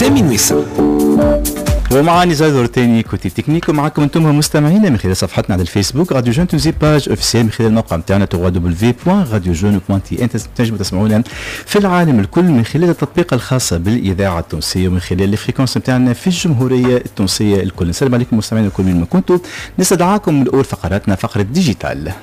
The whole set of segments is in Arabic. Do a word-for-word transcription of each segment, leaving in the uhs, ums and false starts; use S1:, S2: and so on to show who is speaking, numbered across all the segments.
S1: سامي نويسة.
S2: ومعاني زادور تاني كوتي تكنيك، ومعكم انتم مستمعينا من خلال صفحتنا على الفيسبوك راديو جون توزي باج اوفيسيال، من خلال الموقع نتاعنا دبليو دبليو بوان راديو جون بوان تي ان. تنجموا تسمعونا في العالم الكل من خلال التطبيق الخاص بالاذاعه التونسيه ومن خلال الفريكونس نتاعنا في الجمهوريه التونسيه الكل. نسلم عليكم مستمعينا الكل من ما كنتم. نستدعاكم من اول فقراتنا، فقره ديجيتال.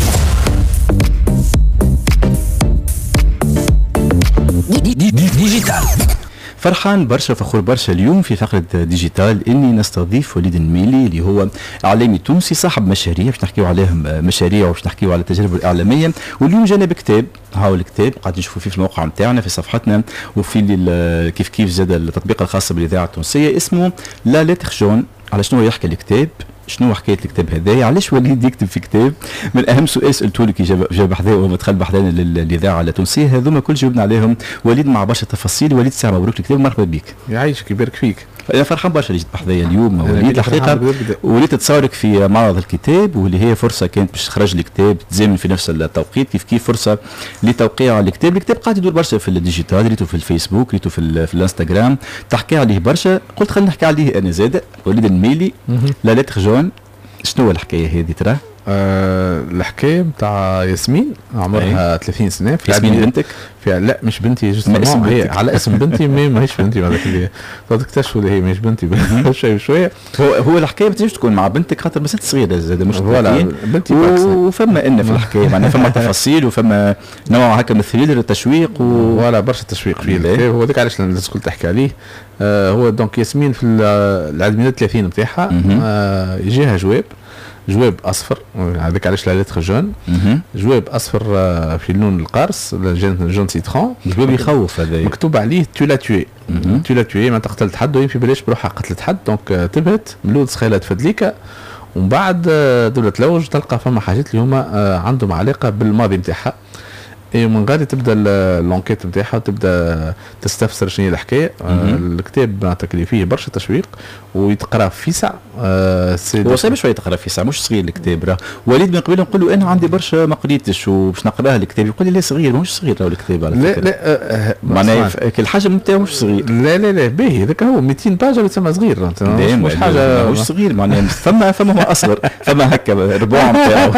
S1: ديجيتال.
S2: فرحان برشا فخور برشا اليوم في فقرة ديجيتال اني نستضيف وليد الميلي اللي هو اعلامي تونسي صاحب مشاريع، باش نحكيو عليهم مشاريع وباش نحكيو على تجربه الاعلاميه. واليوم جانا بكتاب، هاو الكتاب قاعد نشوفوا فيه في الموقع نتاعنا في صفحتنا وفي كيف كيف زاد التطبيق الخاص بالاذاعه التونسيه، اسمه لا لتر جون. على شنو يحكي الكتاب؟ شنو حكايه الكتاب هذايا؟ علاش وليد يكتب في كتاب؟ من اهم سؤال سالته له كي جاب جاب حذاه وما دخل بحذانا للاذاعه التونسيه، هذوما كل جاوبنا عليهم وليد مع برشا تفاصيل. وليد ساعه مبروك الكتاب، مرحبا بك.
S3: يعيشك يبارك فيك.
S2: انا فرحان برشا اللي جيت بحذايا اليوم وليد الحقيقه، وليت تصورك في معرض الكتاب واللي هي فرصه كانت باش تخرج الكتاب تزامن في نفس التوقيت، كيف كيف فرصه لتوقيع الكتاب. الكتاب قاعد يدور برشا في الديجيتال، ريتو في الفيسبوك، ريتو في, في الانستغرام، تحكي عليه برشا. قلت خلينا نحكي عليه انا زاد. وليد الميلي لا لتر جون، شنو الحكايه هذه ترى؟
S3: أه الحكايه بتاع ياسمين عمرها أي. ثلاثين سنه. في
S2: ياسمين بنتك؟
S3: في لا مش بنتي، جوستومون هي على اسم بنتي ما ماهيش بنتي. هذاك اللي تكتشفوا اللي هي ماهيش بنتي شوي شويه.
S2: هو هو الحكايه ما تنجمش تكون مع بنتك خاطر بس صغيره زاد مش
S3: ولا بنتي
S2: و... وفما ان في الحكايه معناها فما تفاصيل وفما نوع هكا من الثريلر التشويق و...
S3: ولا برشا تشويق فيه الكتاب. هو هذاك علاش الناس الكل تحكي عليه. آه هو دونك ياسمين في العيد ميلاد ثلاثين نتاعها آه يجيها جواب جواب اصفر، هذاك علاش لا لتر جون. جواب اصفر في اللون القارص، جون سيترون.
S2: جواب يخوف هذا،
S3: مكتوب عليه تو لا توي. تو لا توي ما قتلت حد ويمشي بلاش بروحها قتلت حد. دونك تبهت ملود سخيلات فدليكا، ومن بعد دولة لوج تلقى فما حاجات اللي هما عندهم علاقه بالماضي نتاعها. ومن غادي تبدا لونكيت نتاعها وتبدا تستفسر شنو هي الحكايه. آه الكتاب معناتها اللي فيه برشا تشويق ويتقرا في ساعه. آه
S2: هو صعيب شويه تقرا في ساعه، مش صغير الكتاب. راه وليد من قبل نقول له انا عندي برشا ما قريتش وباش نقراه الكتاب، يقول لي لا صغير. مش صغير راه الكتاب على
S3: فكره. لا لا آه
S2: معناها الحجم نتاعو مش صغير.
S3: لا لا لا باهي هذاك هو مئتين باجه يسمى صغير. مش, مش حاجه
S2: مش صغير معناها فما فما هو اصغر، فما هكا ربع نتاعو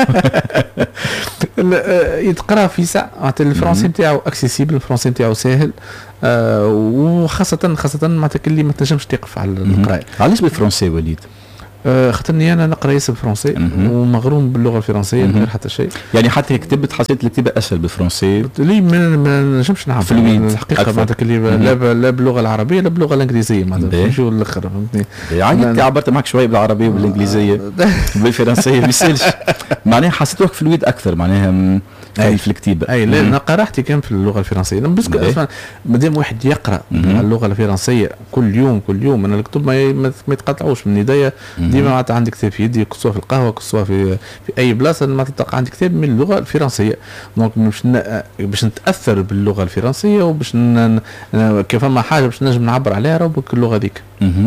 S3: يتقرا في ساعه. معناتها الفرنسي نتاعو اكسيسيبل، الفرنسي نتاعو ساهل. آه وخاصه خاصه معناتها اللي ما تنجمش تقف على القرايه.
S2: علاش بالفرنسي وليد؟
S3: آه خاطرني انا نقرا ياسر فرنسي ومغروم باللغه الفرنسيه من غير حتى شيء.
S2: يعني حتى كتبت حسيت الكتابه اسهل بالفرنسي؟
S3: لي ما نجمش نعرف الحقيقه معناتها اللي لا لا باللغه العربيه لا باللغه الانجليزيه معناتها نمشيو للاخر فهمتني.
S2: يعني انت عبرت معك شويه بالعربيه وبالانجليزيه بالفرنسيه ما يسالش معناها حسيتوك فلويد اكثر معناها في الكتابه.
S3: اي لا انا قراحتي كان في اللغه الفرنسيه. بس مادام واحد يقرا اللغه الفرنسيه كل يوم كل يوم، انا الكتب ما ما يتقطعوش من يديا. ديما معناتها عندي كتاب في يدي، سواء في القهوه سواء في في اي بلاصه ما تلقى عندي كتاب من اللغه الفرنسيه. دونك باش باش نتاثر باللغه الفرنسيه وباش كيف ما حاجه باش نجم نعبر عليها راه باللغه هذيك.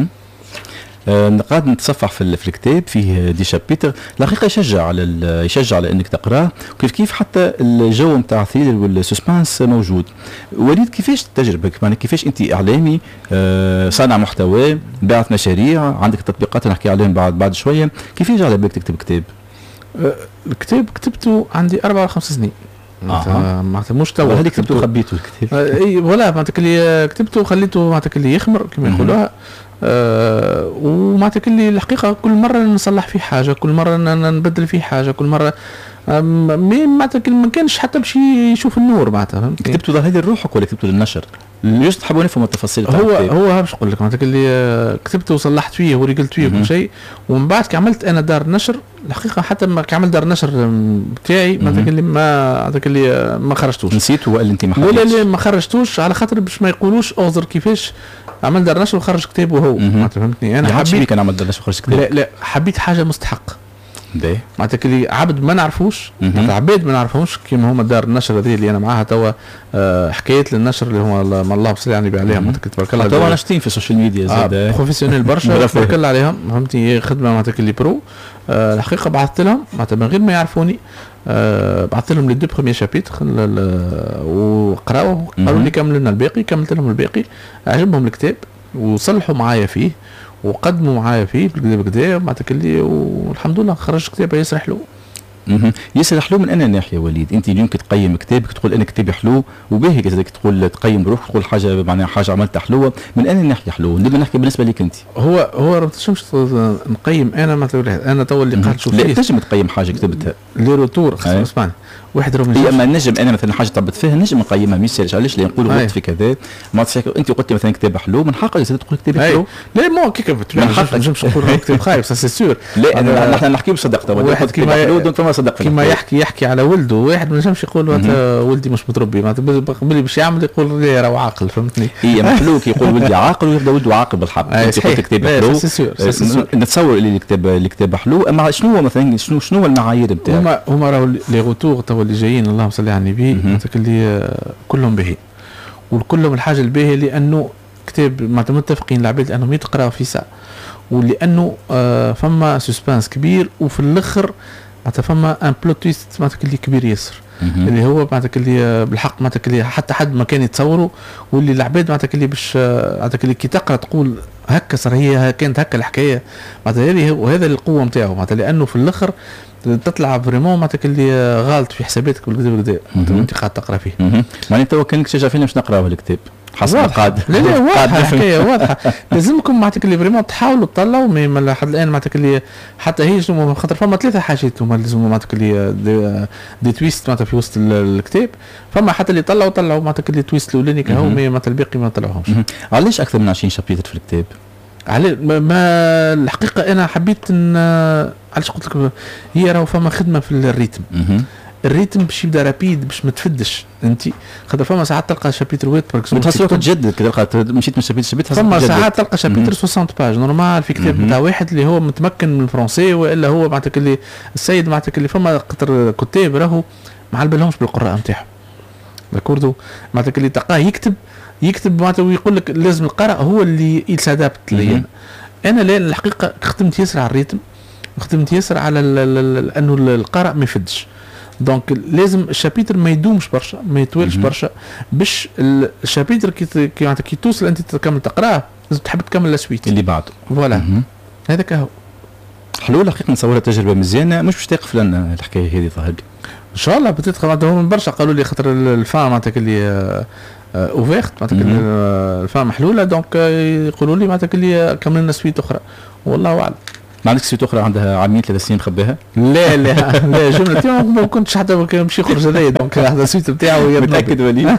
S2: آه قاعد نتصفح في, في الكتاب فيه دي شابيتر الحقيقه يشجع على يشجع على انك تقراه، وكيف كيف حتى الجو نتاع الثريلر والسسبانس موجود. وليد كيفاش تجربك؟ يعني كيفاش انت اعلامي آه صانع محتوى باعث مشاريع عندك تطبيقات نحكي عليهم بعد بعد شويه، كيفاش على بالك تكتب كتاب؟
S3: آه الكتاب كتبته عندي أربع خمس سنين.
S2: آه.
S3: معناتها مش توا
S2: هذيك كتبته وخبيته الكتاب.
S3: آه اي ولا معناتها اللي كتبته وخليته معناتها اللي يخمر كما يقولوها. أه ومعناتها اللي الحقيقه كل مره نصلح فيه حاجه، كل مره نبدل فيه حاجه، كل مره معناتها ما كانش حتى باش يشوف النور معناتها.
S2: كتبته هذه لروحك ولا كتبته للنشر؟ ليش تحبوا نفهم التفاصيل؟
S3: هو هو باش نقول لك معناتها اللي كتبته وصلحت فيه ورجلت فيه كل شيء، ومن بعد كعملت انا دار نشر الحقيقه حتى ما كعمل دار نشر بتاعي معناتها اللي ما معناتها اللي ما خرجتوش.
S2: نسيته ولا انت ما
S3: خرجتوش؟ لا لا ما خرجتوش على خاطر باش ما يقولوش اعذر كيفاش عمل دار نشر وخرج كتابه هو معناتها فهمتني. انا
S2: حبيت كان عمل دار نشر وخرج كتاب.
S3: لا لا حبيت حاجه مستحق.
S2: باهي
S3: معناتها اللي عبد ما نعرفوش، عباد ما نعرفوش كيما هما دار النشر هذه اللي انا معاها توا. آه حكايات للنشر اللي هما ما الله بصلي يعني عليها معناتها تبارك الله.
S2: توا ناشطين في السوشيال ميديا زاد
S3: آه بروفيسيونيل برشا تبارك الله عليهم فهمتني. خدمه معناتها اللي برو. آه الحقيقه بعثت لهم معناتها من غير ما يعرفوني. آه بعثت لهم لي دو بروميير شابيتر وقراو قالوا لي كمل لنا الباقي، كملت لهم الباقي عجبهم الكتاب وصلحوا معايا فيه وقدموا معايا فيه بالكدا بالكدا معناتها اللي والحمد لله خرج كتاب ياسر حلو.
S2: ياسر حلو من انا ناحيه وليد، انت اليوم تقيم كتابك تقول انا كتابي حلو وباهي كذلك تقول تقيم روحك تقول حاجه معناها حاجه عملتها حلوه، من انا ناحيه حلو نبدا نحكي بالنسبه لك انت.
S3: هو هو ما تنجمش نقيم انا مثلا انا تو اللي قاعد نشوف
S2: لا تنجم تقيم حاجه كتبتها
S3: لي روتور اسمعني واحد راه
S2: هي اما نجم انا مثلا حاجه طبت فيها نجم نقيمها ما يسالش علاش اللي نقول وقت في كذا ما انت قلت لي مثلا كتاب حلو من حقك تقول كتاب حلو.
S3: لا مو كيك ما نجمش نقول كتاب خايب سا سي سور.
S2: لا نحن نحكي بصدق
S3: واحد كيما حلو دونك فما صدق كيما يحكي يحكي على ولده واحد ما نجمش يقول ولدي مش متربي معناتها قبل باش يعمل يقول لي راه عاقل فهمتني.
S2: هي محلو كي يقول ولدي عاقل ويبدا ولده عاقل بالحق. انت قلت كتاب حلو نتصور اللي الكتاب الكتاب حلو اما شنو هو مثلا شنو شنو المعايير نتاعك؟
S3: هما هما راهو لي روتور تو اللي جايين اللهم صل على النبي معناتها اللي كلهم باهي وكلهم الحاجه الباهيه لانه كتاب معناتها متفقين العباد لانهم يتقراو في ساعه ولانه آه فما سسبانس كبير وفي الاخر معناتها فما ان بلوت تويست معناتها اللي كبير ياسر اللي هو معناتها اللي بالحق معناتها اللي حتى حد ما كان يتصوره واللي العباد معناتها اللي باش معناتها اللي كي تقرا تقول هكا صار هي كانت هكا الحكايه معناتها هذه وهذا القوه نتاعو معناتها لانه في الاخر تطلع فريمون معناتها اللي غلط في حساباتك بالكدا بالكدا وانت قاعد تقرا فيه.
S2: معناتها تو كانك تشجع فينا باش نقراوه الكتاب حسب قاعد
S3: لا لا واضحه الحكايه واضحه لازمكم معناتها اللي فريمون تحاولوا تطلعوا مي لحد الان معناتها اللي حتى هي شنو خاطر فما ثلاثه حاجات هما لازم معناتها اللي دي, دي تويست معناتها في وسط الكتاب فما حتى اللي طلعوا طلعوا معناتها اللي تويست الاولاني كهو معناتها الباقي ما طلعوهمش.
S2: علاش اكثر من عشرين شابيتر في الكتاب؟
S3: على ما الحقيقه انا حبيت ان علاش قلت لك هي راهو فما خدمه في الريتم الريتم باش يبدا رابيد باش ما تفدش انت خاطر فما ساعات تلقى شابيتر ويت
S2: بتحس روحك تجدد كذا تلقى مشيت من شابيتر شابيتر
S3: فما ساعات تلقى شابيتر ستين باج نورمال في كتاب نتاع واحد اللي هو متمكن من الفرنسي والا هو معناتها اللي السيد معناتها اللي فما قطر كتاب راهو ما على بالهمش بالقراءه نتاعهم داكوردو معناتها اللي تلقاه يكتب يكتب معناتها ويقول لك لازم القارئ هو اللي يتسادابت لي انا لا الحقيقه خدمت ياسر على الريتم خدمت ياسر على انه القارئ ما يفدش دونك لازم الشابيتر ما يدومش برشا ما يطولش برشا باش الشابيتر كي معناتها كي توصل انت تكمل تقراه لازم تحب تكمل السويت
S2: اللي بعده
S3: فوالا هذاك هو
S2: حلو الحقيقه نصورها تجربه مزيانه مش باش تقف لنا الحكايه هذه ظهر لي
S3: ان شاء الله بتدخل معناتها برشا قالوا لي خاطر الفام معناتها اللي اوفيرت معناتها الفام محلوله دونك يقولوا لي معناتها اللي كملنا سويت اخرى والله اعلم.
S2: ما عندك سويت اخرى عندها عامين ثلاث سنين مخباها؟
S3: لا لا لا جمله ما كنتش حتى باش يخرج هذايا دونك هذا السويت نتاعو
S2: متاكد وليد؟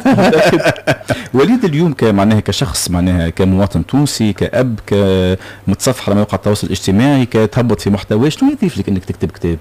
S2: وليد اليوم معناها كشخص معناها كمواطن تونسي كاب كمتصفح على مواقع التواصل الاجتماعي كتهبط في محتوى شنو يضيف لك انك تكتب كتاب؟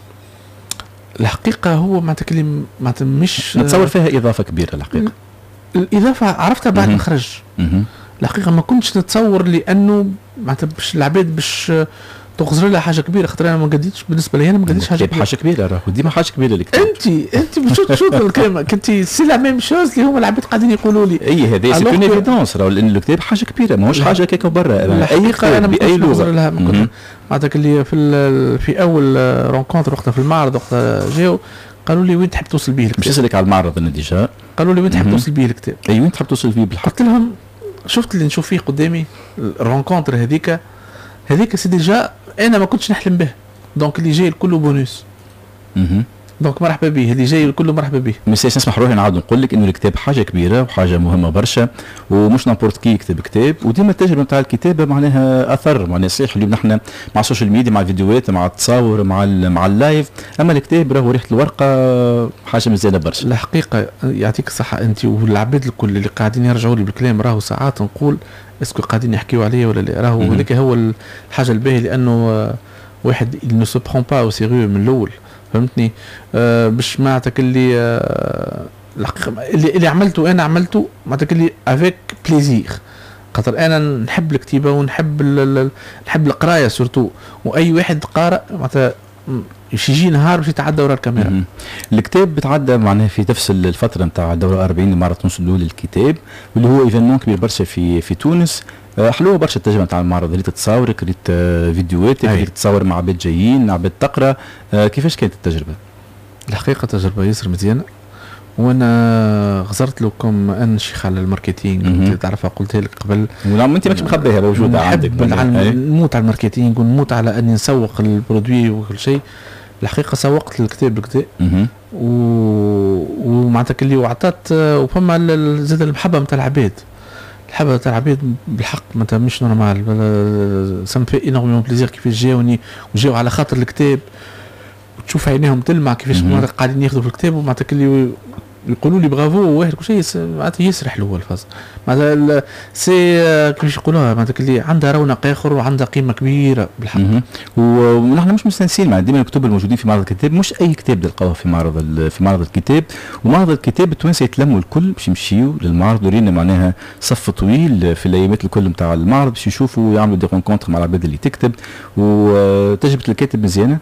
S3: الحقيقه هو معناتها كلمه معناتها مش
S2: نتصور فيها اضافه كبيره الحقيقه.
S3: الاضافه عرفتها بعد ما خرج الحقيقه ما كنتش نتصور لانه معناتها باش العباد باش تغزر لها حاجه كبيره خاطر انا ما قديتش بالنسبه لي انا ما قديتش حاجه كبيره
S2: حاجه كبيره راهو ديما حاجه كبيره لك
S3: انت انت شو شو الكلمه كنت سي لا ميم شوز اللي هما العباد قاعدين يقولوا لي
S2: اي هذا سي اون ايفيدونس راهو لان الكتاب حاجه كبيره ماهوش حاجه كيكه برا
S3: الحقيقه انا باي لغه لها معناتها اللي في في اول رونكونتر وقتها في المعرض وقتها جاو قالوا لي وين تحب توصل به الكتاب؟
S2: مش اسالك على المعرض انا ديجا
S3: قالوا لي وين تحب توصل به الكتاب؟
S2: اي وين تحب توصل به بالحق؟
S3: قلت لهم شفت اللي نشوف فيه قدامي الرونكونتر هذيك هذيك سي ديجا انا ما كنتش نحلم به دونك اللي جاي كله بونوس
S2: اها
S3: دونك مرحبا به اللي جاي كله مرحبا به.
S2: بس نسمح روحي نعاود نقول لك انه الكتاب حاجه كبيره وحاجه مهمه برشا ومش نابورت كي يكتب كتاب وديما التجربه نتاع الكتابه معناها اثر معناها صحيح اليوم نحن مع السوشيال ميديا مع الفيديوهات مع التصاور مع مع اللايف اما الكتاب راهو ريحه الورقه حاجه مزيانه برشا.
S3: الحقيقه يعطيك الصحه انت والعباد الكل اللي قاعدين يرجعوا لي بالكلام راهو ساعات نقول اسكو قاعدين يحكيوا عليا ولا لا راهو هذاك هو الحاجه الباهيه لانه واحد نو سو برون با او سيريو من الاول فهمتني آه باش معناتك اللي آه الحقيقه اللي, اللي عملته انا عملته معناتك اللي افيك بليزير خاطر انا نحب الكتيبه ونحب نحب القرايه سورتو واي واحد قارئ معناتها باش يجي نهار باش يتعدى ورا الكاميرا.
S2: الكتاب بتعدى معناها في نفس الفتره نتاع الدوره أربعين ماراثون الاول للكتاب واللي هو ايفينمون كبير برشا في في تونس. حلوه برشا التجربه نتاع المعرض اللي تصاورك اللي فيديوهاتك اللي تصور مع عباد جايين عباد تقرا كيفاش كانت التجربه؟
S3: الحقيقه تجربه ياسر مزيانه وانا غزرت لكم انشيخ على الماركتينغ تعرفها قلتها لك قبل
S2: ونعم انت ماكش مخبيها موجوده عندك
S3: نموت على الماركتينغ ونموت على اني نسوق البرودوي وكل شيء. الحقيقه سوقت الكتاب بكدا و... ومعناتها اللي وعطات وفما زاد المحبه نتاع العباد الحبه تاع العباد بالحق معناتها مش نورمال سام في انورمون بليزير كيفاش جاوني وجاو على خاطر الكتاب وتشوف عينيهم تلمع كيفاش قاعدين ياخذوا في الكتاب ومعناتها اللي يقولوا لي برافو واحد كل شيء معناتها ياسر حلوه الفاز معناتها سي كيفاش يقولوها معناتها اللي عندها رونق اخر وعندها قيمه كبيره بالحق.
S2: ونحن مش مستانسين مع ديما الكتب الموجودين في معرض الكتاب مش اي كتاب تلقاوه في معرض في معرض الكتاب ومعرض الكتاب التوانسه يتلموا الكل باش يمشيوا للمعرض ورينا معناها صف طويل في الايامات الكل نتاع المعرض باش يشوفوا ويعملوا دي رونكونتر مع العباد اللي تكتب. وتجربه الكاتب مزيانه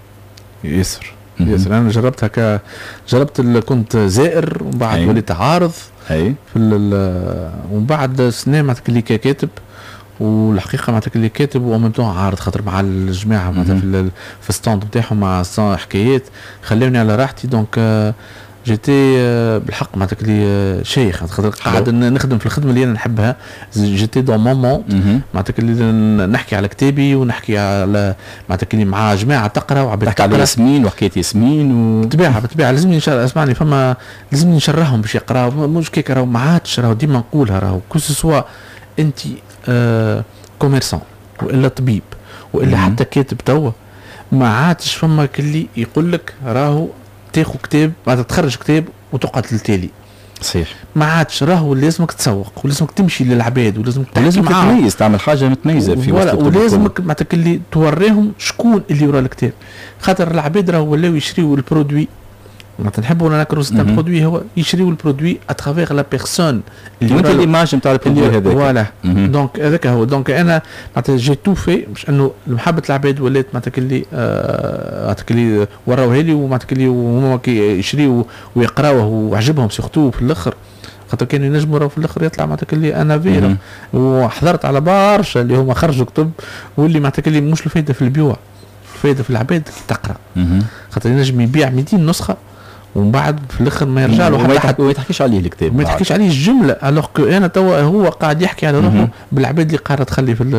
S3: ياسر ياسر انا جربت هكا جربت كنت زائر ومن بعد وليت عارض
S2: اي
S3: في ومن بعد سنه معناتها اللي كاتب والحقيقه معناتها اللي كاتب ومن طون عارض خاطر مع الجماعه معناتها في في الستاند نتاعهم مع حكايات خلوني على راحتي دونك جيتي بالحق معناتها اللي شيخ خاطر قاعد نخدم في الخدمه اللي انا نحبها جيتي دون مومون معناتها اللي نحكي على كتابي ونحكي على معناتها اللي مع جماعه تقرا وعباد
S2: تحكي على ياسمين وحكايه ياسمين و
S3: بالطبيعه بالطبيعه لازمني اسمعني فما لازمني نشرحهم باش يقراو مش كيك راهو ما عادش راهو ديما نقولها راهو كو سوا انت آه كوميرسون والا طبيب والا مم. حتى كاتب توا ما عادش فما كلي يقول لك راهو تاخذ كتاب بعد تخرج كتاب وتقعد للتالي
S2: صحيح
S3: ما عادش راهو لازمك تسوق ولازمك تمشي للعباد ولازمك
S2: ولازم تتميز تعمل حاجه متميزه في وسط
S3: ولازمك معناتها اللي توريهم شكون اللي ورا الكتاب خاطر العباد راهو ولاو يشريوا البرودوي معناتها نحبوا ولا ناكروا سيت برودوي هو يشريوا البرودوي اترافيغ لا بيرسون
S2: اللي انت الايماج نتاع البرودوي هذاك
S3: فوالا دونك هذاك هو دونك انا معناتها جي تو في باش انه محبه العباد ولات معناتها اللي معناتها اللي وراوها لي ومعناتها اللي هما كيشريوا ويقراوه وعجبهم سيرتو في الاخر خاطر كانوا ينجموا في الاخر يطلع معناتها اللي انا فيرا وحضرت على برشا اللي هما خرجوا كتب واللي معناتها اللي مش الفايده في البيوع الفايده في العباد كي تقرا خاطر ينجم يبيع مئتين نسخه ومن بعد في الاخر ما يرجع له حتى حتى
S2: وما يتحكيش عليه الكتاب
S3: ما يتحكيش عليه الجمله الوغ كو انا توا هو قاعد يحكي على روحه بالعباد اللي قاعده تخلي في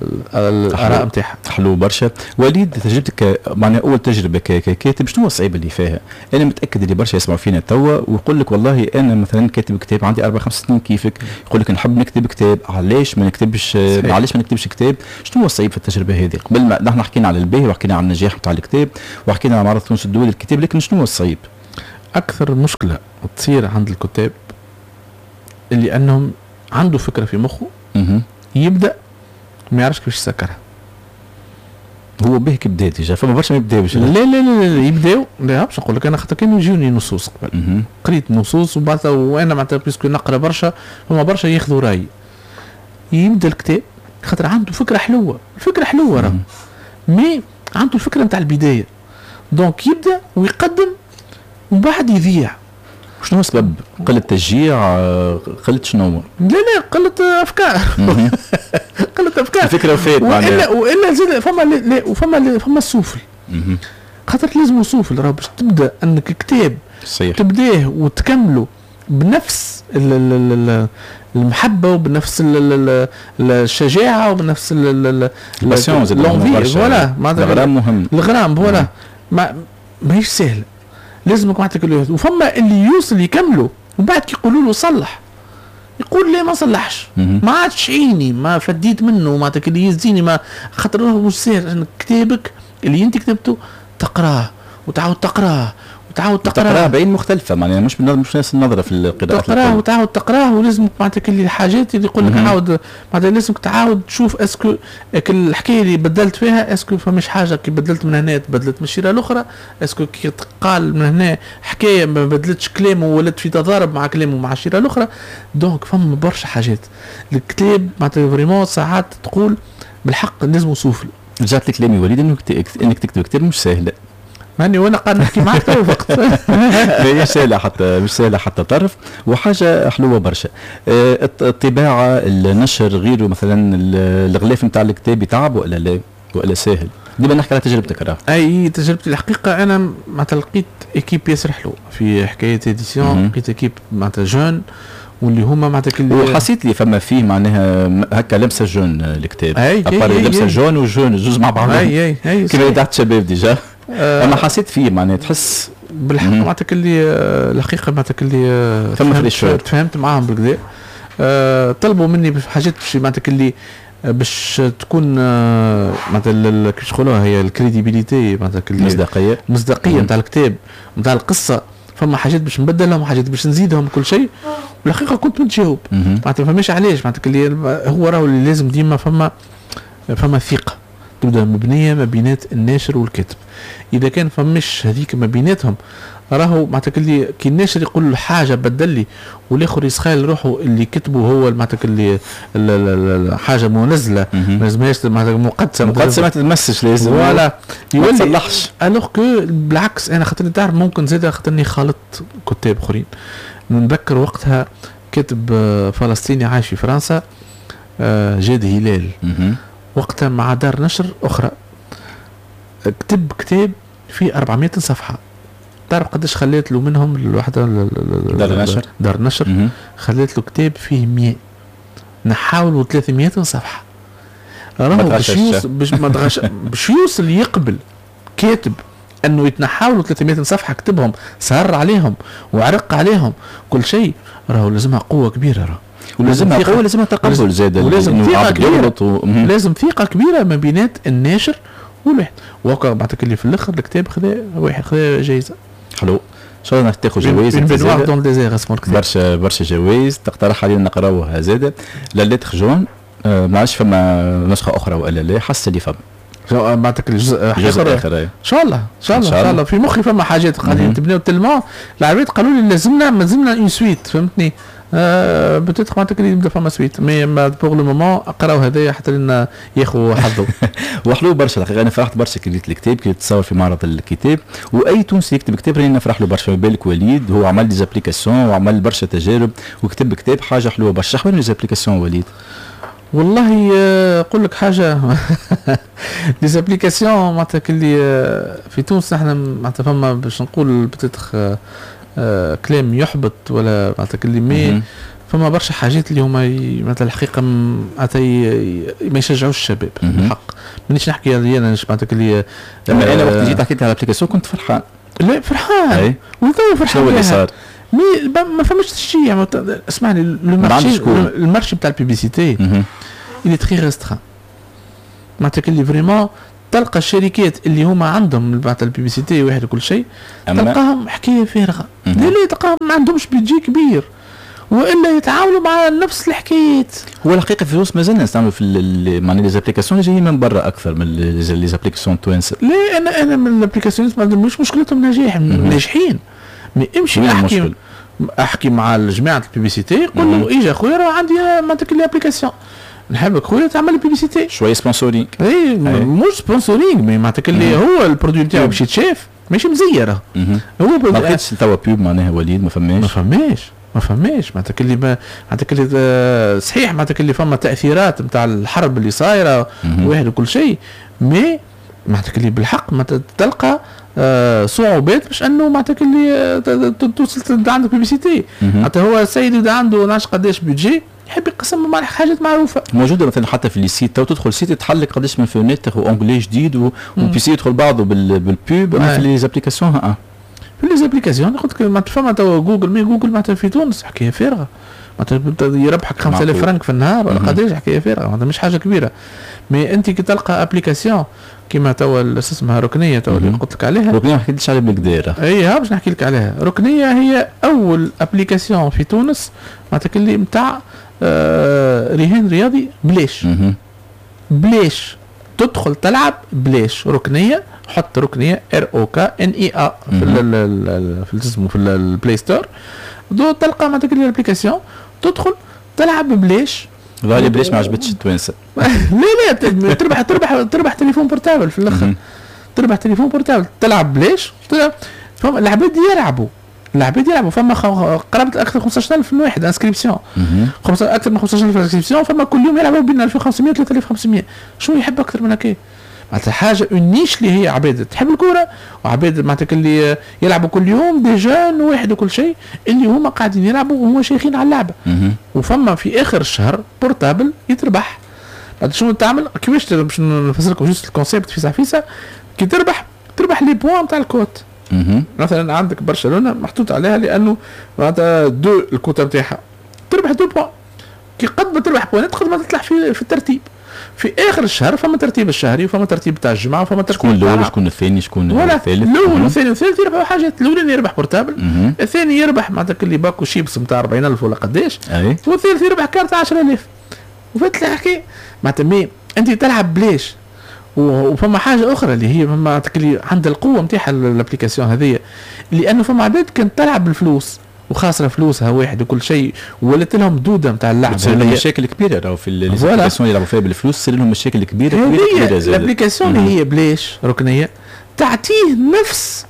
S3: الاراء نتاعها.
S2: حلو برشا. وليد تجربتك معناها اول تجربه ككاتب شنو الصعيب اللي فيها؟ انا متاكد اللي برشا يسمعوا فينا توا ويقول لك والله انا مثلا كاتب كتاب عندي اربع خمس سنين كيفك يقول لك نحب نكتب كتاب علاش ما نكتبش علاش ما نكتبش كتاب؟ شنو الصعيب في التجربه هذه؟ قبل ما نحن حكينا على الباهي وحكينا على النجاح نتاع الكتاب وحكينا على معرض تونس الدولي للكتاب لكن شنو الصعيب؟
S3: أكثر مشكلة تصير عند الكتاب اللي أنهم عنده فكرة في مخه يبدأ ما يعرفش كيفاش يسكرها.
S2: هو به كبدا ديجا فما برشا ما يبداوش.
S3: لا لا لا, لا يبداو لا باش نقول لك أنا خاطر كانوا يجوني نصوص قبل قريت نصوص وبعد وأنا معناتها بيسكو نقرا برشا هما برشا ياخذوا رأي يبدأ الكتاب خاطر عنده فكرة حلوة الفكرة حلوة راه مي عنده الفكرة نتاع البداية دونك يبدأ ويقدم ومن بعد يذيع.
S2: شنو السبب؟ قلة تشجيع قلة شنو؟
S3: لا لا قلة أفكار قلة أفكار
S2: الفكرة وفات
S3: وإلا وإلا زاد فما لا وفما فما السوفل خاطر لازم السوفل راه باش تبدأ أنك كتاب
S2: صحيح
S3: تبداه وتكمله بنفس المحبة وبنفس الشجاعة وبنفس
S2: الباسيونس
S3: فوالا
S2: الغرام مهم
S3: الغرام فوالا ما ماهيش سهلة لازمك معناتها كل وفما اللي يوصل يكملوا ومن بعد كيقولوا له صلح يقول ليه ما صلحش ما عادش عيني ما فديت منه معناتها اللي يزيني ما خاطر هو مش سهل كتابك اللي انت كتبته تقراه وتعاود تقراه وتعاود تقراه
S2: تقراه بعين مختلفه معناها مش مش نفس النظره في القراءه
S3: تقراه وتعاود تقراه ولازمك معناتها كل الحاجات اللي يقول لك عاود معناتها لازمك تعاود تشوف اسكو الحكايه اللي بدلت فيها اسكو فماش حاجه كي بدلت من هنا تبدلت من الشيره الاخرى اسكو كي تقال من هنا حكايه ما بدلتش كلامه ولات في تضارب مع كلامه مع الشيره الاخرى دونك فما برشا حاجات الكتاب معناتها فريمون ساعات تقول بالحق لازم سوفل.
S2: رجعت لك كلامي وليد انك انك تكتب كتاب مش سهله
S3: ماني وانا قاعد نحكي معك تو وقت
S2: هي سهله حتى مش سهله حتى طرف وحاجه حلوه برشا. الطباعه النشر غيره مثلا الغلاف نتاع الكتاب يتعب ولا لا ولا سهل؟ ديما نحكي على تجربتك راه.
S3: اي تجربتي الحقيقه انا معناتها لقيت ايكيب ياسر حلو في حكايه اديسيون، لقيت ايكيب معناتها جون واللي هما معناتها كل
S2: وحسيت لي فما فيه معناها هكا لمسه جون الكتاب
S3: ابار
S2: لمسه جون وجون جوز مع بعض
S3: اي اي اي
S2: كيما تحت شباب ديجا آه انا حسيت فيه معناها تحس
S3: بالحق معناتها اللي الحقيقه معناتها اللي فهمت, فهمت معاهم بالكدا. أه طلبوا مني حاجات باش معناتها اللي باش تكون معناتها كيفاش يقولوها هي الكريديبيليتي معناتها
S2: المصداقيه
S3: المصداقيه نتاع الكتاب نتاع القصه. فما حاجات باش نبدلهم حاجات باش نزيدهم كل شيء. والحقيقه كنت متجاوب معناتها فماش علاش معناتها اللي هو راهو اللي لازم ديما فما فما ثقه تبدا مبنيه ما بينات الناشر والكاتب. اذا كان فماش هذيك ما بيناتهم راهو معناتها اللي كي الناشر يقول له حاجه بدل لي والاخر يسخال روحه اللي كتبه هو معناتها اللي حاجه منزله ما لازمهاش معناتها مقدسه
S2: مقدسه ما تتمسش لازم
S3: ولا
S2: ما تصلحش.
S3: الوغ كو بالعكس انا خاطرني تعرف ممكن زاد خاطرني خالط كتاب اخرين. نتذكر وقتها كاتب فلسطيني عايش في فرنسا جاد هلال وقتها مع دار نشر اخرى كتب كتاب فيه أربعمائة صفحه. تعرف قداش خليت له منهم الوحده
S2: دار نشر
S3: دار نشر خليت له كتاب فيه مية نحاول ثلاثمائة صفحه. راهو باش يوصل باش ما تغش باش يوصل يقبل كاتب انه يتنحاولوا ثلاثمائة صفحه كتبهم سهر عليهم وعرق عليهم كل شيء. راهو لازمها قوه كبيره راه
S2: ولازمها قوه لازمها تقبل زاد
S3: ولازم ثقه كبيره و... لازم ثقه كبيره ما بينات الناشر والواحد. وقع بعتك اللي في الاخر الكتاب خذا واحد خذا جائزه حلو.
S2: ان شاء الله نفتحوا جوائز برشا برشا جوائز تقترح علينا نقراوها زاده. لا ليتر جون أه ما عادش فما نسخه اخرى ولا لا حاسه اللي فما
S3: بعتك الجزء الاخر ان شاء الله ان شاء الله ان شاء الله في مخي فما حاجات قاعدين تبنيو تلمون العباد قالوا لي لازمنا مازلنا اون سويت فهمتني. أه بتتخ معناتها اللي يبدا فما سويت مي بوغ لو مومون اقراو هذايا حتى لنا ياخذوا حظه.
S2: وحلو برشا الحقيقه انا فرحت برشا كي قريت الكتاب كي تصور في معرض الكتاب واي تونسي يكتب كتاب راني نفرح له برشا. بالك وليد هو عمل لي زابليكاسيون وعمل برشا تجارب وكتب كتاب حاجه حلوه برشا. شحال من زابليكاسيون وليد؟ والله
S3: اقول لك حاجه لي زابليكاسيون معناتها اللي في تونس احنا معناتها فما باش نقول بتتخ آه كلام يحبط ولا معناتها اللي مي فما برشا حاجات اللي هما معناتها الحقيقه معناتها ما يشجعوش الشباب بالحق. مانيش نحكي انا معناتها اللي
S2: لما انا وقت جيت حكيت على الابليكاسيون كنت فرحان.
S3: لا فرحان وتو فرحان.
S2: شنو اللي صار؟
S3: مي ما فماش تشجيع. اسمعني المارشي المارشي نتاع البيبيسيتي اللي تري ريستران معناتها اللي فريمون تلقى الشركات اللي هما عندهم معناتها البيبيسيتي واحد وكل شيء تلقاهم حكايه فارغه. لا تلقاهم ما عندهمش بيجي كبير والا يتعاملوا مع نفس الحكايات.
S2: هو الحقيقه في روس مازلنا نستعملوا في معناها لي زابليكاسيون اللي جايين من برا اكثر من لي زابليكاسيون توانسه.
S3: لا انا انا من الابليكاسيون مش مشكلتهم ناجح ناجحين مي امشي احكي احكي مع جماعه البيبيسيتي قول له اجا خويا راه عندي معناتها لي ابليكاسيون نحبك خويا تعمل بيبيسيتي
S2: شويه سبونسورينغ.
S3: اي مش سبونسورينغ مي معناتها اللي هو البرودوي نتاعو باش يتشاف ماشي مزيره.
S2: هو ما لقيتش توا بيب معناها وليد ما فماش
S3: ما فماش ما فماش معناتها اللي معناتها اللي صحيح معناتها اللي فما تاثيرات نتاع الحرب اللي صايره واحد وكل شيء مي معناتها اللي بالحق ما تلقى آه صعوبات باش انه معناتها اللي توصل عندك بيبيسيتي. معناتها هو السيد اذا عنده نعرفش قداش بيجي يحب يقسم مع حاجات معروفه
S2: موجوده مثلا حتى في لي سيت تو تدخل سيت تحلك قداش من فونيتر وانجلي جديد وبيسي يدخل بعضه بالبوب في لي زابليكاسيون. ها
S3: في لي زابليكاسيون قلت لك ما تفهم تو جوجل مي جوجل معناتها في تونس حكايه فارغه معناتها يربحك خمسة آلاف فرنك في النهار ولا قداش حكايه فارغه معناتها مش حاجه كبيره. مي انت كي تلقى ابليكاسيون كيما توا اسمها ركنيه توا اللي قلت لك عليها.
S2: ركنيه ما حكيتش عليها بالكديره.
S3: اي ها باش نحكي لك عليها. ركنيه هي اول ابليكاسيون في تونس معناتها اللي نتاع آه رهان رياضي بلاش بلاش تدخل تلعب بلاش. ركنيه حط ركنيه ار او كا ان اي ا في ال في اسمه في البلاي ستور دو تلقى معناتها الابليكاسيون تدخل تلعب ببلاش.
S2: غالي بلاش ما عجبتش التوانسه.
S3: لا لا تربح تربح تربح تليفون بورتابل في الاخر تربح تليفون بورتابل تلعب بلاش. فما العباد يلعبوا العباد يلعبوا فما قرابه اكثر من خمسطاش ألف واحد انسكريبسيون اكثر من خمسطاش ألف انسكريبسيون فما كل يوم يلعبوا بين ألفين وخمسمائة و ثلاثة آلاف وخمسمائة. شو يحب اكثر من هكا معناتها حاجه النيش اللي هي عباد تحب الكوره وعباد معناتها اللي يلعبوا كل يوم دي جون واحد وكل شيء اللي هما قاعدين يلعبوا وهما شيخين على اللعبه. وفما في اخر الشهر بورتابل يتربح. بعد شنو تعمل كيفاش باش نفسر لكم جوست الكونسيبت في سعفيسه كي تربح تربح لي بوان تاع الكوت. مثلا عندك برشلونه محطوط عليها لانه معناتها دو الكوتا نتاعها تربح دو بوان كي قد ما تربح بوانات قد ما تطلع في في الترتيب. في اخر الشهر فما ترتيب الشهري وفما ترتيب تاع الجمعه وفما ترتيب
S2: شكون الاول شكون الثاني شكون الثالث.
S3: الاول والثاني والثالث يربحوا حاجات. الاولاني يربح بورتابل، الثاني يربح معناتها اللي باكو شيبس نتاع أربعين ألف ولا قداش، والثالث يربح كارت عشرة آلاف. وفات الحكي معناتها مي انت تلعب بلاش. وفما حاجه اخرى اللي هي معناتها اللي عند القوه نتاع الابليكاسيون هذه لانه فما عباد كانت تلعب بالفلوس وخاسره فلوسها واحد وكل شيء ولات لهم دوده نتاع اللعب.
S2: تصير لهم مشاكل كبيره راهو في الابليكاسيون اللي يلعبوا فيها بالفلوس تصير لهم مشاكل كبيره كبيره كبيره.
S3: الابليكاسيون اللي هي بلاش ركنيه تعطيه نفس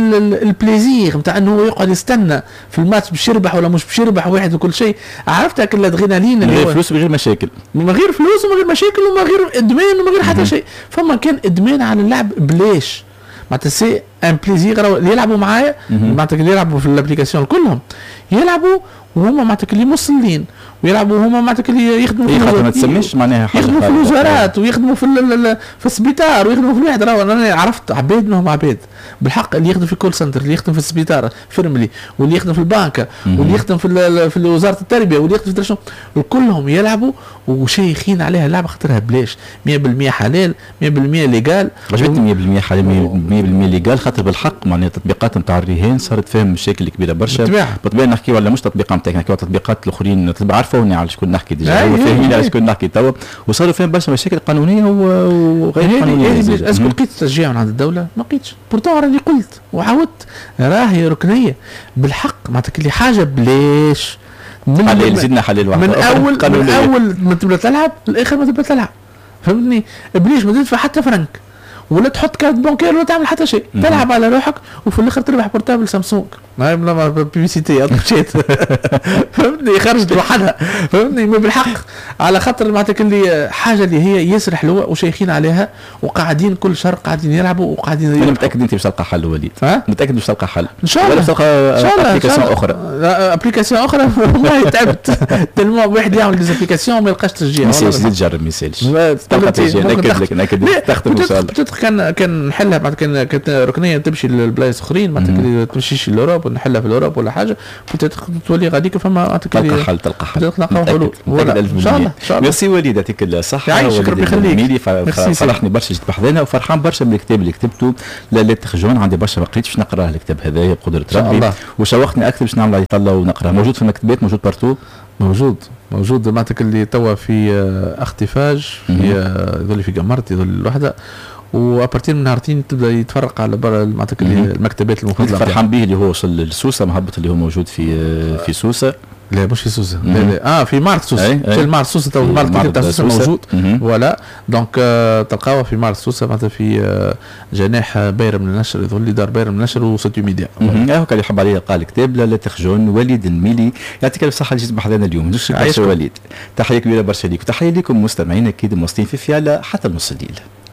S3: البليزير نتاع انه هو يقعد يستنى في الماتش باش يربح ولا مش باش يربح واحد وكل شيء. عرفت هاك الادرينالين
S2: اللي غير فلوس وغير مشاكل،
S3: من غير فلوس ومن غير مشاكل ومن غير ادمان ومن غير حتى شيء. فما كان ادمان على اللعب بلاش معناتها سي ان بليزير اللي يلعبوا معايا معناتها اللي يلعبوا في الابليكاسيون كلهم يلعبوا وهما معناتها اللي مصلين ويلعبوا هما معناتها اللي يخدموا
S2: في خاطر ما تسميش معناها حاجه
S3: يخدموا في الوزارات ويخدموا في في السبيطار ويخدموا في الواحد. راهو انا عرفت عباد منهم عباد بالحق اللي يخدم في كول سنتر اللي يخدم في السبيطار فيرملي واللي يخدم في البنكه واللي يخدم في في وزاره التربيه واللي يخدم في الترشم كلهم يلعبوا وشيخين عليها اللعبه خاطرها بلاش مية بالمية حلال مية بالمية ليغال.
S2: عجبتني مية بالمية حلال مية بالمية ليغال خاطر بالحق معناها التطبيقات نتاع الرهان صارت فيها مشاكل كبيره برشا. بالطبيعه نحكيو على مش تطبيقات نتاعنا نحكيو على التطبيقات الاخرين عارفوني على شكون نحكي ديجا هو فاهمين على شكون نحكي توا وصاروا فيهم برشا مشاكل قانونيه وغير قانونيه.
S3: اسكو لقيت تشجيع من عند الدوله؟ ما لقيتش. بورتون راني قلت وعاودت راهي ركنيه بالحق معناتها اللي حاجه بلاش
S2: من حلال زدنا حلال واحد
S3: من اول من اول ما تبدا تلعب الاخر ما تبدا تلعب فهمتني بليش ما تدفع حتى فرنك ولا تحط كارت بانكير ولا تعمل حتى شيء تلعب على روحك وفي الاخر تربح بورتابل سامسونج ما ما بيبيسيتي مشيت فهمتني خرجت لوحدها فهمتني بالحق على خاطر معناتها اللي حاجه اللي هي ياسر حلوه وشيخين عليها وقاعدين كل شهر قاعدين يلعبوا وقاعدين
S2: انا متاكد انت باش تلقى حل وليد. متاكد باش تلقى حل
S3: ان شاء الله.
S2: باش تلقى ابليكاسيون اخرى
S3: ابليكاسيون اخرى والله تعبت تلمو واحد يعمل دي ابليكاسيون ما يلقاش تشجيع.
S2: ما يسالش تجرب ما يسالش تلقى تشجيع. ناكد لك ناكد تخدم ان شاء الله.
S3: كان كان نحلها بعد كان كانت ركنيه تمشي للبلايص اخرين معناتها تمشيش لاوروب ونحلها في الاوروب ولا حاجه تولي غاديك فما
S2: تلقى حل تلقى حل
S3: تلقى حلول
S2: ان شاء الله. ميرسي وليد يعطيك الصحه.
S3: يعيشك ربي يخليك.
S2: فرحني برشا جيت بحذانا وفرحان برشا بالكتاب اللي كتبته لا تخجون. عندي برشا ما قريتش نقراه الكتاب هذايا بقدره ربي وشوقني اكثر باش نعمل يطلع ونقراه. موجود في المكتبات موجود بارتو موجود
S3: موجود معناتها اللي توا في اختفاج يظل في قمرت يظل الوحده وابارتين من نهارتين تبدا يتفرق على برا معناتها المكتبات المفضله.
S2: فرحان به اللي هو وصل لسوسه مهبط اللي هو موجود في في سوسه.
S3: لا مش في سوسه لا لا اه في مارت سوسه في المارت سوسه تو المارت تاع سوسه موجود ولا دونك آه تلقاوه في مارت سوسه معناتها في آه جناح باير من النشر يظل لي دار باير من النشر وستو ميديا.
S2: هاك اللي يحب عليه يلقى الكتاب لا لا تخجون. وليد الميلي يعطيك الصحه اللي جيت بحذانا اليوم. نشكرك برشا وليد. تحيه كبيره برشا ليك وتحيه لكم مستمعينا اكيد موصلين في فياله حتى نص الليل.